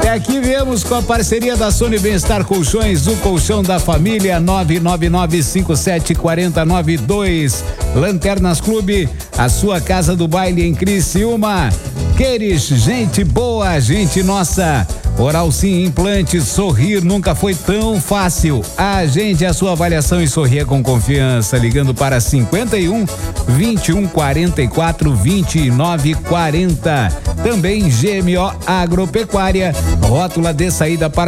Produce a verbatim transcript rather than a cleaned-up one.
aqui viemos com a parceria da Sony Bem-Estar Colchões, o colchão da família. Nove nove nove cinco sete quatro zero nove dois. Lanternas Clube, a sua casa do baile em Criciúma. Queres gente boa, gente nossa. Oral Sim Implantes, sorrir nunca foi tão fácil. Agende a sua avaliação e sorria com confiança, ligando para cinquenta e um, vinte e um, quarenta e quatro, vinte e nove, quarenta. Também G M O Agropecuária, rótula de saída para